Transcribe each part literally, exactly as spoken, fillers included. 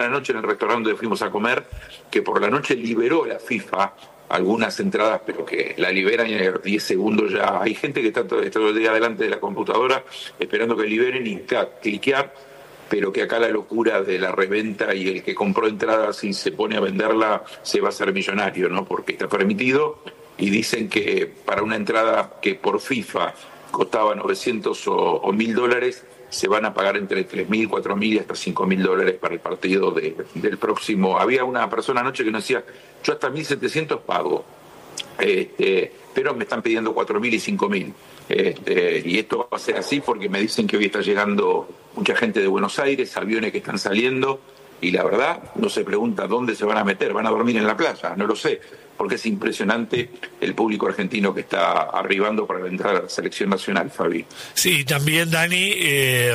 la noche en el restaurante donde fuimos a comer, que por la noche liberó la FIFA algunas entradas, pero que la liberan y en diez segundos ya hay gente que está todo, todo el día delante de la computadora esperando que liberen y claro, cliquear, pero que acá la locura de la reventa y el que compró entradas y se pone a venderla se va a hacer millonario, ¿no? Porque está permitido y dicen que para una entrada que por FIFA costaba novecientos o mil dólares, se van a pagar entre tres mil, cuatro mil y hasta cinco mil dólares para el partido de, del próximo. Había una persona anoche que nos decía, yo hasta mil setecientos pago, este, pero me están pidiendo cuatro mil y cinco mil. Este, y esto va a ser así porque me dicen que hoy está llegando mucha gente de Buenos Aires, aviones que están saliendo, y la verdad no se pregunta dónde se van a meter, van a dormir en la playa, no lo sé, porque es impresionante el público argentino que está arribando para entrar a la selección nacional, Fabi. Sí, también, Dani, eh,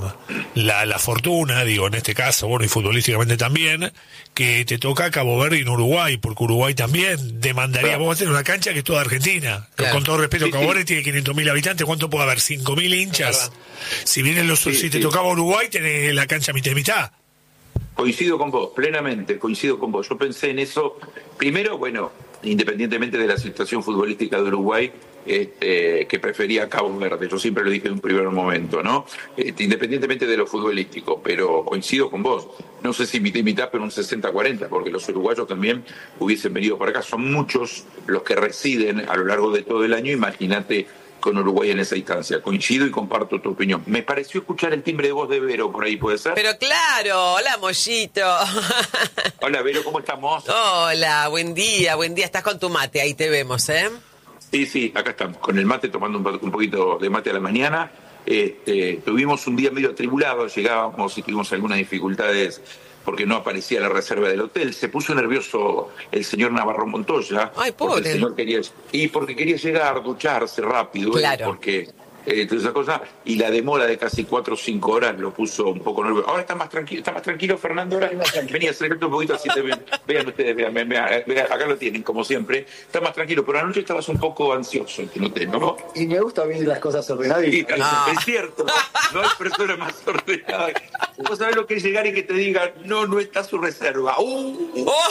la, la fortuna, digo, en este caso, bueno, y futbolísticamente también, que te toca Cabo Verde y en Uruguay, porque Uruguay también demandaría, claro. Vos vas a tener una cancha que es toda Argentina, claro. Con todo respeto, sí, Cabo Verde sí. Tiene quinientos mil habitantes, ¿cuánto puede haber? ¿cinco mil hinchas? Si vienen los, sí, si te sí. tocaba Uruguay, tenés la cancha mitad y mitad. Coincido con vos, plenamente, coincido con vos. Yo pensé en eso, primero, bueno, independientemente de la situación futbolística de Uruguay, este, que prefería Cabo Verde, yo siempre lo dije en un primer momento, ¿no? Este, independientemente de lo futbolístico, pero coincido con vos. No sé si mitad y mitad, pero un sesenta cuarenta, porque los uruguayos también hubiesen venido para acá. Son muchos los que residen a lo largo de todo el año, imagínate con Uruguay en esa instancia. Coincido y comparto tu opinión. Me pareció escuchar el timbre de voz de Vero por ahí, ¿puede ser? Pero claro, hola Mollito. Hola Vero, ¿cómo estamos? Hola, buen día, buen día. Estás con tu mate, ahí te vemos, ¿eh? Sí, sí, acá estamos, con el mate, tomando un, un poquito de mate a la mañana. Este, tuvimos un día medio atribulado, llegábamos y tuvimos algunas dificultades porque no aparecía la reserva del hotel. Se puso nervioso el señor Navarro Montoya. Ay, pobre. Porque el señor quería, y porque quería llegar, ducharse rápido. Claro. ¿eh? Porque eh, toda esa cosa, y la demora de casi cuatro o cinco horas lo puso un poco nervioso. Ahora está más tranquilo, está más tranquilo Fernando. Ahora venía, acercarte un poquito así te ven. Vean ustedes, vean, vean, vean, vean, acá lo tienen, como siempre. Está más tranquilo, pero anoche estabas un poco ansioso, ¿no? Y me gusta ver las cosas ordenaditas. Ah. Es cierto, no hay persona más ordenada. Vos sabés lo que es llegar y que te digan, no, no está su reserva. Uh. Oh.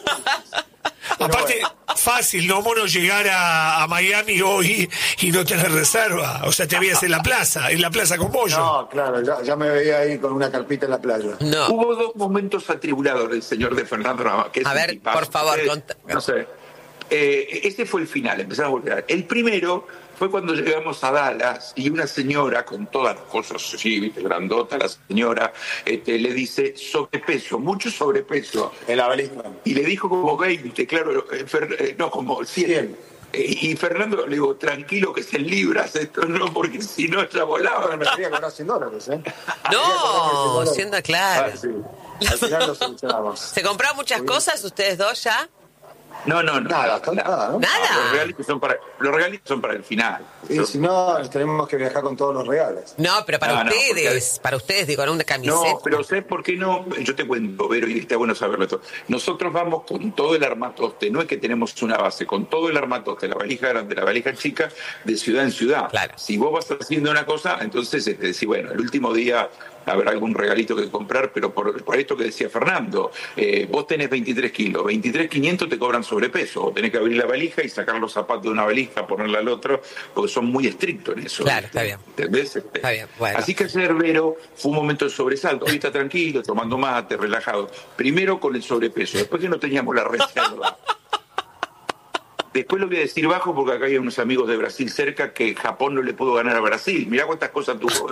Aparte, bueno. Fácil, ¿no, mono? Llegar a, a Miami hoy y no tener reserva. O sea, te veías en la plaza, en la plaza con pollo. No, claro, ya, ya me veía ahí con una carpita en la playa. No. Hubo dos momentos atribulados del señor de Fernando Nava, que es a ver, tipazo. Por favor, eh, conta. No sé. Eh, ese fue el final, empezamos a volver. El primero fue cuando llegamos a Dallas y una señora con todas las cosas así, viste, grandota, la señora este, le dice sobrepeso, mucho sobrepeso. En la valija. Y le dijo como veinte, claro, eh, Fer, eh, no, como cien. Eh, y Fernando le digo, tranquilo que es en libras esto, no, porque si no ya volaba. Me quería cobrar cien dólares, ¿eh? No, siendo claro. Ah, sí. Al final lo solucionamos. ¿Se compraron muchas Muy cosas ustedes dos ya? No, no, no. Nada, nada, nada, ¿no? Nada. Los regalitos son para, los regalitos son para el final. Y si no, tenemos que viajar con todos los regalos. No, pero para no, ustedes, no, porque... para ustedes, digo, en una camiseta. No, pero ¿sabes por qué no? Yo te cuento, Vero, y está bueno saberlo esto. Nosotros vamos con todo el armatoste, no es que tenemos una base, con todo el armatoste, la valija grande, la valija chica, de ciudad en ciudad. Claro. Si vos vas haciendo una cosa, entonces te decís, bueno, el último día habrá algún regalito que comprar, pero por, por esto que decía Fernando, eh, vos tenés veintitrés kilos, veintitrés quinientos te cobran sobrepeso, o tenés que abrir la valija y sacar los zapatos de una valija, ponerla al otro, porque son muy estrictos en eso. Claro, está bien. ¿Entendés? Está bien, bueno. Así que ayer, Vero, fue un momento de sobresalto, hoy está tranquilo, tomando mate, relajado. Primero con el sobrepeso, después que no teníamos la reserva. Después lo voy a decir bajo porque acá hay unos amigos de Brasil cerca que Japón no le pudo ganar a Brasil. Mirá cuántas cosas tuvo.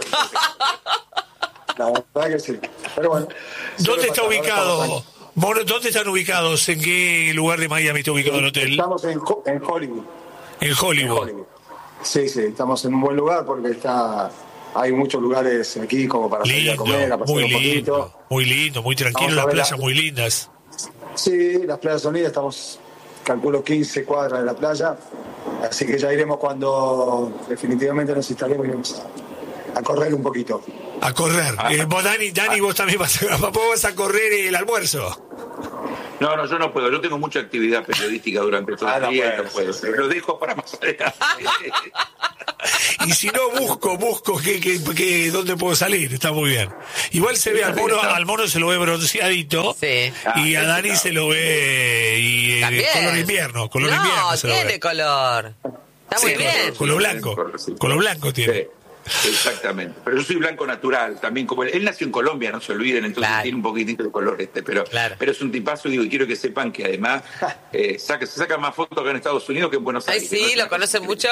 La verdad que sí. Pero bueno. ¿Dónde está ubicado? Mono, ¿dónde están ubicados? ¿En qué lugar de Miami está ubicado el hotel? Estamos en, en Hollywood. ¿En Hollywood? En Hollywood. Sí, sí, estamos en un buen lugar porque está... Hay muchos lugares aquí como para lindo, salir a comer, a pasar muy un lindo, poquito. Muy lindo, muy tranquilo, las playas la... muy lindas. Sí, las playas son lindas, estamos, calculo, quince cuadras de la playa. Así que ya iremos cuando definitivamente nos instalemos y iremos a, a correr un poquito. A correr. Ah, eh, vos, Dani, Dani, vos también vas a, vos vas a correr el almuerzo. No, no, yo no puedo. Yo tengo mucha actividad periodística durante todo ah, el día. No puedo. No puedo. Lo dejo para más adelante. y si no busco, busco que, que, que dónde puedo salir, está muy bien. Igual se ve al mono, al mono se lo ve bronceadito, sí. y a Dani se lo ve y, eh, color invierno, color no, invierno se lo tiene ve. color. Está sí, muy bien. Color blanco, color blanco tiene. Sí. Exactamente, pero yo soy blanco natural también, como él, él nació en Colombia, no se olviden, entonces claro. tiene un poquitito de color este, pero claro. pero es un tipazo, digo, y quiero que sepan que además eh, saca, se saca más fotos acá en Estados Unidos que en Buenos Aires. Ay, sí, ¿no? ¿lo conocen mucho?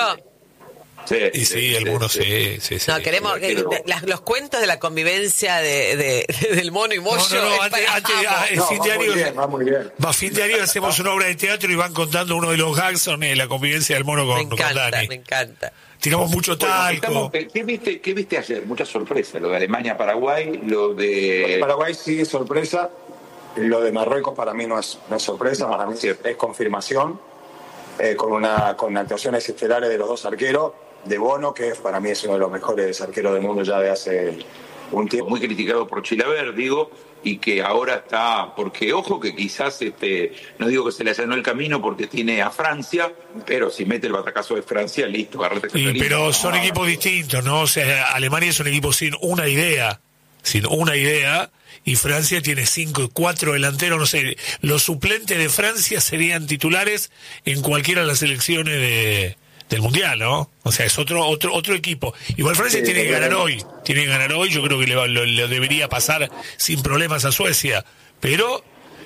Sí, y sí, sí, el mono sí, sí, sí. sí. No, queremos que, de, las, los cuentos de la convivencia de, de, de, del mono y Moyo. No, no, no, antes, antes ah, no, fin va de muy año, bien, va muy bien. Va fin de año hacemos una obra de teatro y van contando uno de los gags son eh, la convivencia del mono con, me encanta, con Dani. Me encanta. Tiramos mucho Bueno, talco. estamos, ¿qué, viste, ¿Qué viste ayer? Mucha sorpresa, lo de Alemania-Paraguay, lo de... Paraguay sí es sorpresa, lo de Marruecos para mí no es, no es sorpresa, para mí es, es confirmación, eh, con, una, con actuaciones estelares de los dos arqueros, de Bono, que para mí es uno de los mejores arqueros del mundo ya de hace un tiempo. Muy criticado por Chilaver, digo, y que ahora está, porque ojo que quizás, este, no digo que se le allanó el camino porque tiene a Francia, pero si mete el batacazo de Francia, listo, agarrate Y, pero son no, equipos distintos, ¿no? O sea, Alemania es un equipo sin una idea, sin una idea, y Francia tiene cinco, cuatro delanteros, no sé, los suplentes de Francia serían titulares en cualquiera de las selecciones de... del mundial, ¿no? O sea, es otro otro otro equipo. Igual Francia sí, tiene que ganar hoy, tiene que ganar hoy, yo creo que le, va, lo, le debería pasar sin problemas a Suecia, pero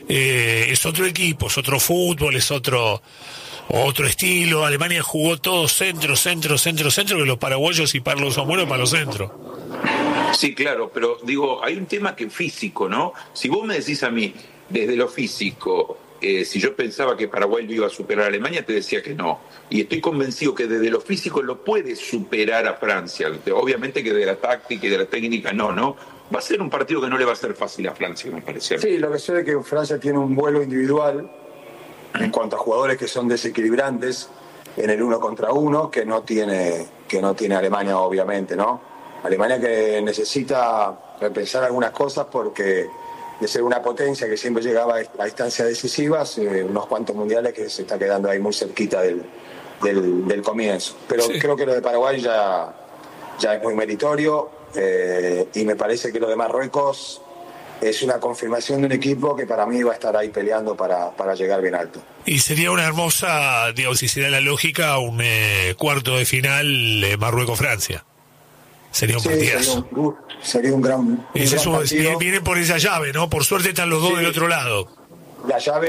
eh, es otro equipo, es otro fútbol, es otro otro estilo. Alemania jugó todo centro, centro, centro, centro, que los paraguayos y Parlos son buenos para los centros. Sí, claro, pero digo, hay un tema que físico, ¿no? Si vos me decís a mí, desde lo físico, Eh, si yo pensaba que Paraguay lo iba a superar a Alemania, te decía que no. Y estoy convencido que desde lo físico lo puede superar a Francia. Obviamente que de la táctica y de la técnica no, ¿no? Va a ser un partido que no le va a ser fácil a Francia, me parece. Sí, lo que sé es que Francia tiene un vuelo individual en cuanto a jugadores que son desequilibrantes en el uno contra uno, que no tiene, que no tiene Alemania, obviamente, ¿no? Alemania que necesita repensar algunas cosas porque... de ser una potencia que siempre llegaba a instancias decisivas, eh, unos cuantos mundiales que se está quedando ahí muy cerquita del, del, del comienzo. Pero sí. Creo que lo de Paraguay ya, ya es muy meritorio eh, y me parece que lo de Marruecos es una confirmación de un equipo que para mí va a estar ahí peleando para, para llegar bien alto. Y sería una hermosa, digamos, si se da la lógica, un eh, cuarto de final eh, Marruecos-Francia. Sería un sí, partidazo. Sería un, sería un gran, un Ese gran es, vienen, vienen por esa llave, ¿no? Por suerte están los dos sí. del otro lado. La llave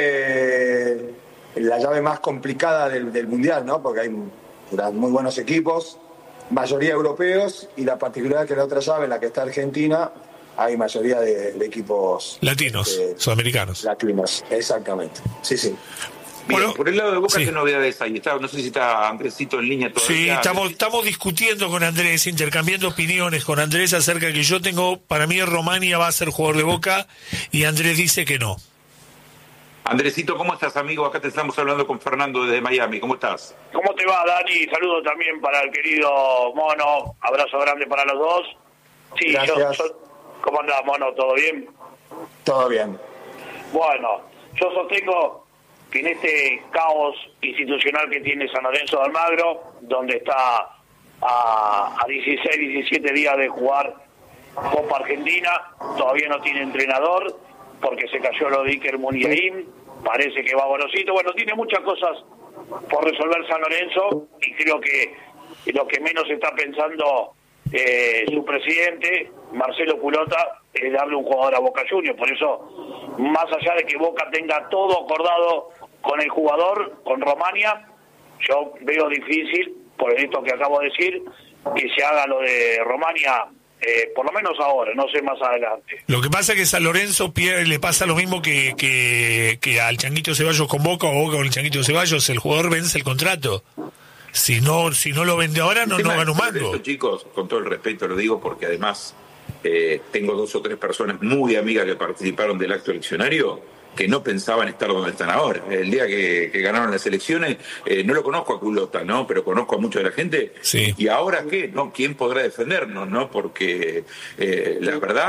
eh, la llave más complicada del, del Mundial, ¿no? Porque hay muy buenos equipos, mayoría europeos, y la particularidad que la otra llave, en la que está Argentina, hay mayoría de, de equipos... Latinos, eh, sudamericanos. Latinos, exactamente. Sí, sí. Bien, bueno, por el lado de Boca, sí. ¿qué novedades hay? Está, no sé si está Andresito en línea todavía. Sí, estamos, estamos discutiendo con Andrés, intercambiando opiniones con Andrés acerca de que yo tengo, para mí Romania va a ser jugador de Boca y Andrés dice que no. Andresito, ¿cómo estás, amigo? Acá te estamos hablando con Fernando desde Miami. ¿Cómo estás? ¿Cómo te va, Dani? Saludo también para el querido Mono. Abrazo grande para los dos. Sí, Gracias. yo, yo, ¿cómo andás, Mono? ¿Todo bien? Todo bien. Bueno, yo sostengo que en este caos institucional que tiene San Lorenzo de Almagro, donde está a, a dieciséis, diecisiete días de jugar Copa Argentina, todavía no tiene entrenador, porque se cayó lo de Iker Muniain, parece que va borosito, bueno, tiene muchas cosas por resolver San Lorenzo, y creo que lo que menos está pensando eh, su presidente, Marcelo Culota, es darle un jugador a Boca Juniors. Por eso, más allá de que Boca tenga todo acordado con el jugador, con Romania, yo veo difícil, por esto que acabo de decir, que se haga lo de Romania, eh, por lo menos ahora, no sé más adelante. Lo que pasa es que San Lorenzo pierde, le pasa lo mismo que, que, que al Changuito Ceballos con Boca o Boca con el Changuito Ceballos, el jugador vence el contrato. Si no si no lo vende ahora, no, no gana un mango. Esto, chicos, con todo el respeto lo digo porque además eh, tengo dos o tres personas muy amigas que participaron del acto eleccionario que no pensaban estar donde están ahora. El día que, que ganaron las elecciones, eh, no lo conozco a Culota, ¿no? Pero conozco a mucha de la gente. Sí. ¿Y ahora qué? ¿No? ¿Quién podrá defendernos, no? Porque eh, la verdad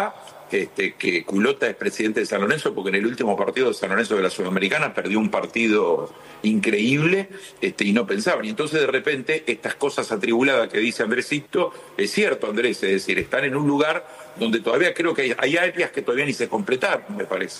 este, que Culota es presidente de San Lorenzo, porque en el último partido de San Lorenzo de la Sudamericana perdió un partido increíble este, y no pensaban. Y entonces de repente estas cosas atribuladas que dice Andresito, es cierto Andrés, es decir, están en un lugar donde todavía creo que hay, hay áreas que todavía ni se completaron, me parece.